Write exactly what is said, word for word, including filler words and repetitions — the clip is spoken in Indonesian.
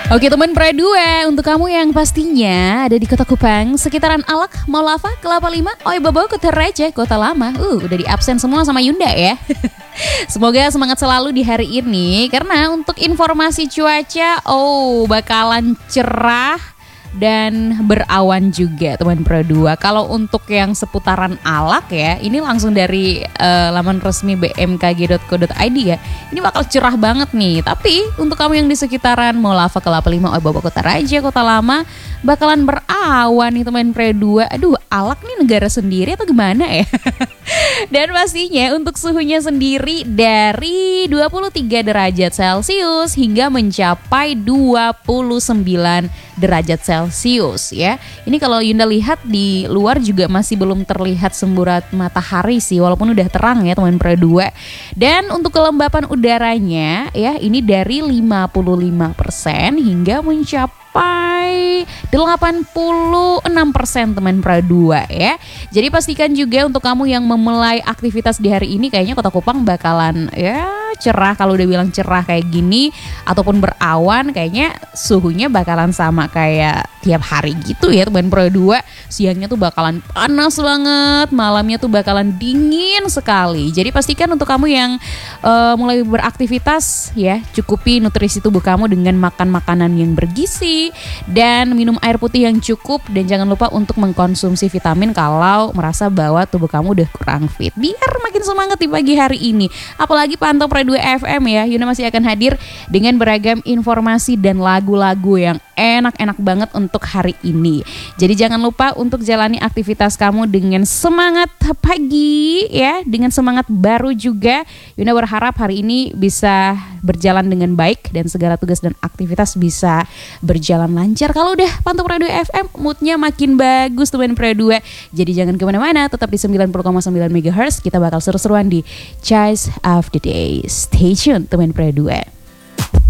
Oke teman Pro dua, untuk kamu yang pastinya ada di Kota Kupang, sekitaran Alak, Maulava, Kelapa Lima, Oi Bobo, Kota Raja, Kota Lama. Uh, udah di absen semua sama Yunda ya. Semoga semangat selalu di hari ini, karena untuk informasi cuaca, oh bakalan cerah dan berawan juga teman Pro dua. Kalau untuk yang seputaran Alak ya, ini langsung dari uh, laman resmi b m k g dot co dot i d ya. Ini bakal cerah banget nih. Tapi untuk kamu yang di sekitaran Maulava, Kelapa Lima, Oi Bobo, Kota Raja, Kota Lama, bakalan berawan nih teman Pro dua. Aduh, Alak nih negara sendiri atau gimana ya? Dan pastinya untuk suhunya sendiri dari dua puluh tiga derajat Celcius hingga mencapai dua puluh sembilan derajat Celcius ya. Ini kalau Yunda lihat di luar juga masih belum terlihat semburat matahari sih, walaupun udah terang ya teman Pro dua. Dan untuk kelembapan udaranya ya, ini dari lima puluh lima persen hingga mencapai delapan puluh enam persen teman Pro dua ya. Jadi pastikan juga untuk kamu yang memulai aktivitas di hari ini, kayaknya Kota Kupang bakalan ya cerah. Kalau udah bilang cerah kayak gini ataupun berawan, kayaknya suhunya bakalan sama kayak tiap hari gitu ya teman Pro dua. Siangnya tuh bakalan panas banget, malamnya tuh bakalan dingin sekali. Jadi pastikan untuk kamu yang uh, mulai beraktivitas ya, cukupi nutrisi tubuh kamu dengan makan makanan yang bergizi dan minum air putih yang cukup, dan jangan lupa untuk mengkonsumsi vitamin kalau merasa bahwa tubuh kamu udah kurang fit, biar makin semangat di pagi hari ini. Apalagi pantau Pro dua F M ya, Yuna masih akan hadir dengan beragam informasi dan lagu-lagu yang enak-enak banget untuk hari ini. Jadi jangan lupa untuk jalani aktivitas kamu dengan semangat pagi ya, dengan semangat baru juga. Yuna berharap hari ini bisa berjalan dengan baik dan segala tugas dan aktivitas bisa berjalan lancar. Kalau udah pantau Pro dua F M, moodnya makin bagus teman Pro dua. Jadi jangan kemana-mana, tetap di sembilan puluh koma sembilan megahertz. Kita bakal seru-seruan di Choice of the Day. Stay tune teman Pro dua.